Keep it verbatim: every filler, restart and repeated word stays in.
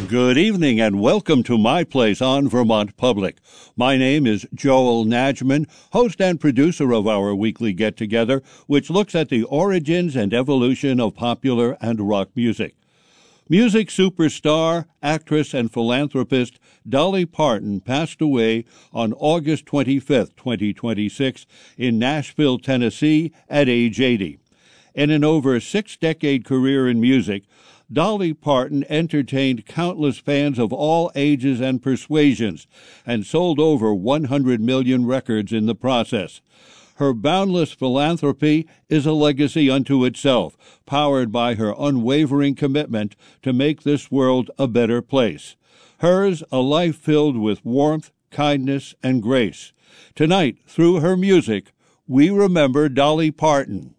Good evening and welcome to My Place on Vermont Public. My name is Joel Najman, host and producer of our weekly get-together, which looks at the origins and evolution of popular and rock music. Music superstar, actress, and philanthropist Dolly Parton passed away on August twenty-fifth, twenty twenty-six, in Nashville, Tennessee, at age eighty. In an over six-decade career in music, Dolly Parton entertained countless fans of all ages and persuasions and sold over one hundred million records in the process. Her boundless philanthropy is a legacy unto itself, powered by her unwavering commitment to make this world a better place. Hers a life filled with warmth, kindness, and grace. Tonight, through her music, we remember Dolly Parton.